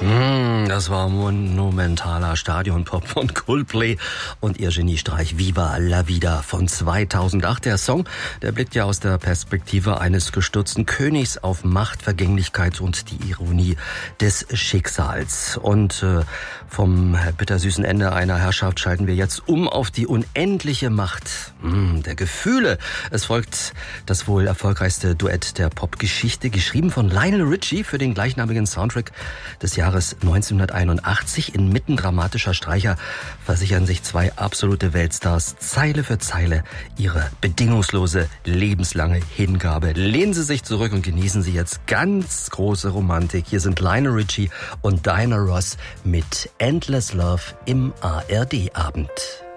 Das war monumentaler Stadionpop von Coldplay und ihr Geniestreich Viva la Vida von 2008. Der Song, der blickt ja aus der Perspektive eines gestürzten Königs auf Macht, Vergänglichkeit und die Ironie des Schicksals. Und vom bittersüßen Ende einer Herrschaft schalten wir jetzt um auf die unendliche Macht der Gefühle. Es folgt das wohl erfolgreichste Duett der Popgeschichte, geschrieben von Lionel Richie für den gleichnamigen Soundtrack des Jahres 1981. Inmitten dramatischer Streicher versichern sich zwei absolute Weltstars Zeile für Zeile ihre bedingungslose, lebenslange Hingabe. Lehnen Sie sich zurück und genießen Sie jetzt ganz große Romantik. Hier sind Lionel Richie und Diana Ross mit Endless Love im ARD-Abend.